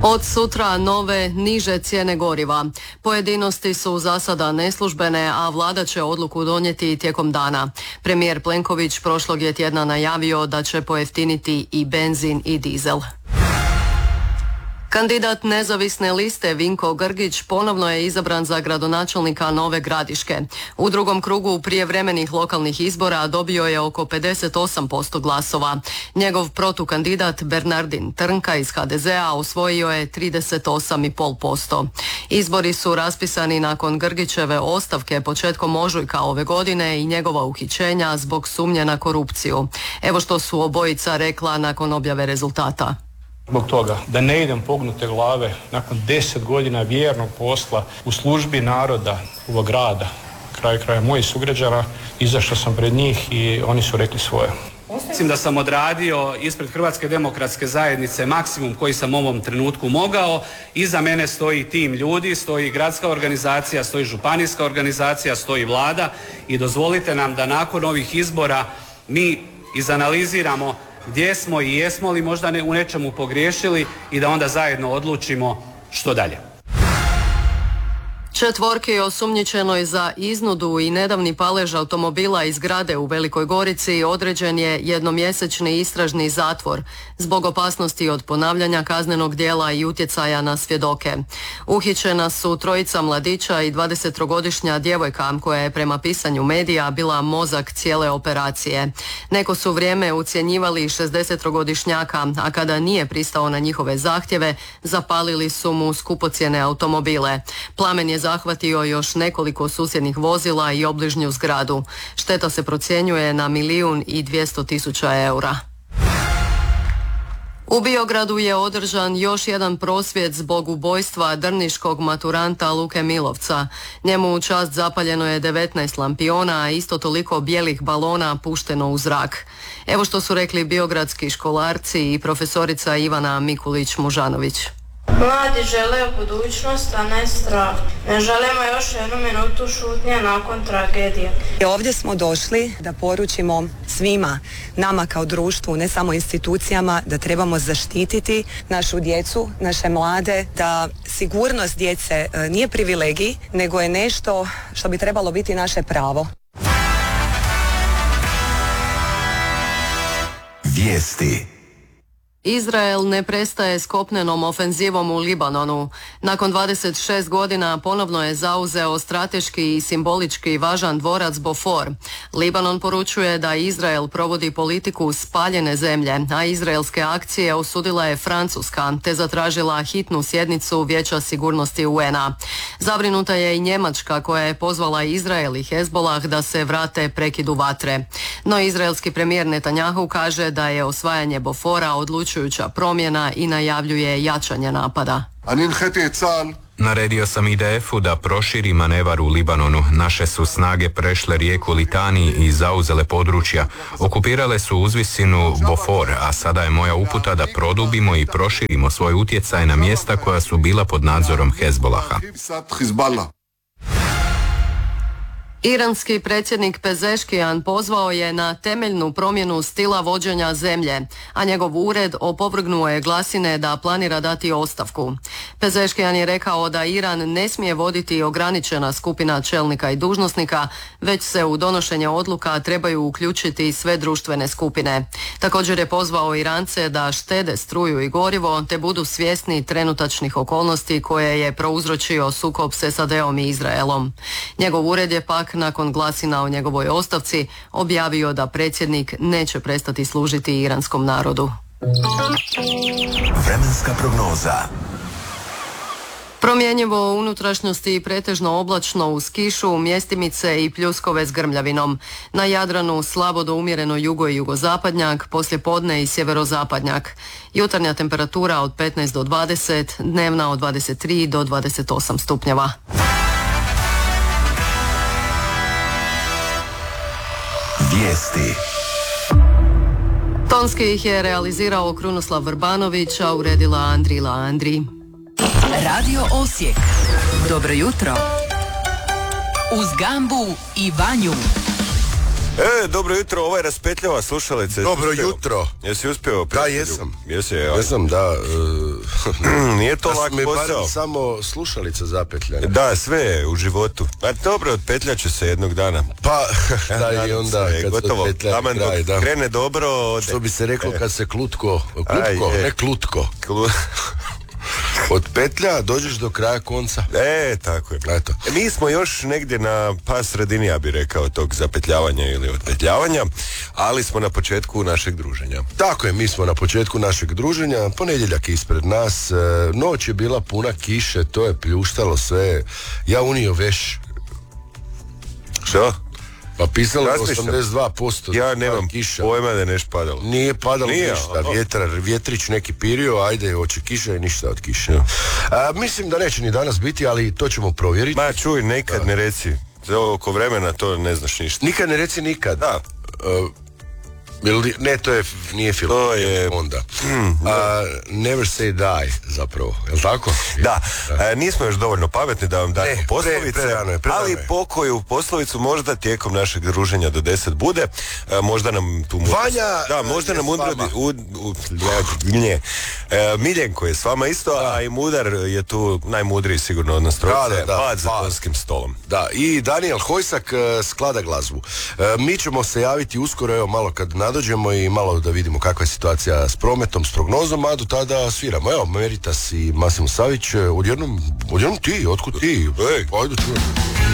Od sutra nove, niže cijene goriva. Pojedinosti su za sada neslužbene, a vlada će odluku donijeti tijekom dana. Premijer Plenković prošlog je tjedna najavio da će pojeftiniti i benzin i dizel. Kandidat nezavisne liste Vinko Grgić ponovno je izabran za gradonačelnika Nove Gradiške. U drugom krugu prijevremenih lokalnih izbora dobio je oko 58% glasova. Njegov protukandidat Bernardin Trnka iz HDZ-a osvojio je 38,5%. Izbori su raspisani nakon Grgićeve ostavke početkom ožujka ove godine i njegova uhićenja zbog sumnje na korupciju. Evo što su obojica rekla nakon objave rezultata. Zbog toga da ne idem pognute glave nakon 10 godina vjernog posla u službi naroda ovog grada, kraj kraja mojih sugrađana, izašao sam pred njih i oni su rekli svoje. Mislim da sam odradio ispred Hrvatske demokratske zajednice maksimum koji sam u ovom trenutku mogao. Iza mene stoji tim ljudi, stoji gradska organizacija, stoji županijska organizacija, stoji vlada i dozvolite nam da nakon ovih izbora mi izanaliziramo gdje smo i jesmo li možda u nečemu pogriješili i da onda zajedno odlučimo što dalje. Četvorki osumnjičenoj za iznudu i nedavni palež automobila iz zgrade u Velikoj Gorici određen je jednomjesečni istražni zatvor zbog opasnosti od ponavljanja kaznenog djela i utjecaja na svjedoke. Uhićena su trojica mladića i 23-godišnja djevojka koja je prema pisanju medija bila mozak cijele operacije. Neko su vrijeme ucjenjivali 60-godišnjaka, a kada nije pristao na njihove zahtjeve, zapalili su mu skupocjene automobile. Plamen je zahvatio još nekoliko susjednih vozila i obližnju zgradu. Šteta se procjenjuje na 1.200.000 eura. U Biogradu je održan još jedan prosvjed zbog ubojstva drniškog maturanta Luke Milovca. Njemu u čast zapaljeno je 19 lampiona, a isto toliko bijelih balona pušteno u zrak. Evo što su rekli biogradski školarci i profesorica Ivana Mikulić-Mužanović. Mladi žele budućnost, a ne strah. Ne želimo još jednu minutu šutnje nakon tragedije. Ovdje smo došli da poručimo svima, nama kao društvu, ne samo institucijama, da trebamo zaštititi našu djecu, naše mlade, da sigurnost djece nije privilegij, nego je nešto što bi trebalo biti naše pravo. Vijesti. Izrael ne prestaje s kopnenom ofenzivom u Libanonu. Nakon 26 godina ponovno je zauzeo strateški i simbolički važan dvorac Bofor. Libanon poručuje da Izrael provodi politiku spaljene zemlje, a izraelske akcije osudila je Francuska, te zatražila hitnu sjednicu Vijeća sigurnosti UN-a. Zabrinuta je i Njemačka koja je pozvala Izrael i Hezbolah da se vrate prekidu vatre. No izraelski premijer Netanjahu kaže da je osvajanje Bofora odlučujuća promjena i najavljuje jačanje napada. Naredio sam IDF-u da proširi manevar u Libanonu. Naše su snage prešle rijeku Litani i zauzele područja. Okupirale su uzvisinu Bofor, a sada je moja uputa da produbimo i proširimo svoj utjecaj na mjesta koja su bila pod nadzorom Hezbolaha. Iranski predsjednik Pezeškijan pozvao je na temeljnu promjenu stila vođenja zemlje, a njegov ured opovrgnuo je glasine da planira dati ostavku. Pezeškijan je rekao da Iran ne smije voditi ograničena skupina čelnika i dužnosnika, već se u donošenje odluka trebaju uključiti sve društvene skupine. Također je pozvao Irance da štede struju i gorivo, te budu svjesni trenutačnih okolnosti koje je prouzročio sukob s SAD-om i Izraelom. Njegov ured je pak nakon glasina o njegovoj ostavci objavio da predsjednik neće prestati služiti iranskom narodu. Vremenska prognoza. Promjenjivo u unutrašnjosti i pretežno oblačno uz kišu, mjestimice i pljuskove s grmljavinom. Na Jadranu slabo do umjereno jugo i jugozapadnjak, poslijepodne i sjeverozapadnjak. Jutarnja temperatura od 15 do 20, dnevna od 23 do 28 stupnjeva. Vijesti. Tonski ih je realizirao Krunoslav Vrbanović, a uredila Andrila Andri. Radio Osijek. Dobro jutro. Uz Gambu i Vanju. Dobro jutro, ovo je raspetljava slušalice. Dobro jutro. Jesi uspio? Da, jesam. Jesam, da. Nije to lak posao. Samo slušalica zapetljane. Da, sve je u životu. A dobro, otpetljaće se jednog dana. Pa, da, i onda kad gotovo. se otpetlja kraj, da. Krene dobro, ode. Što bi se reklo kad se klutko, ne klutko. Od petlja dođeš do kraja konca. Tako je. Eto. Mi smo još negdje na sredini, ja bih rekao, tog zapetljavanja ili otpetljavanja, ali smo na početku našeg druženja. Tako je, mi smo na početku našeg druženja. Ponedjeljak je ispred nas, noć je bila puna kiše, to je pljuštalo sve. Ja unio veš. Što? Pa pisalo 82%. Ja nemam pojma da je nešto padalo. Nije padalo ništa, vjetrić neki pirio, ajde, hoće kiša i ništa od kiše. Mislim da neće ni danas biti, ali to ćemo provjeriti. Ma čuj, nekad ne reci, oko vremena to ne znaš ništa. Nikad ne reci nikad. Da. Ne, to nije film. To je onda. Never say die, zapravo. Je li tako? Da. Nismo još dovoljno pametni da vam damo poslovice, ali pokoju poslovicu možda tijekom našeg druženja do 10 bude. Možda nam tu možda nam Miljenko je s vama isto, a i Mudar je tu najmudriji sigurno od nas trojice. Pad za tonskim stolom. Da, i Daniel Hojsak sklada glazbu. Mi ćemo se javiti uskoro, evo malo kad nadođemo i malo da vidimo kakva je situacija s prometom, s prognozom, a do tada sviramo. Evo, Meritas i Massimo Savić, odjednom ti, otkud ti? Ajde čujem.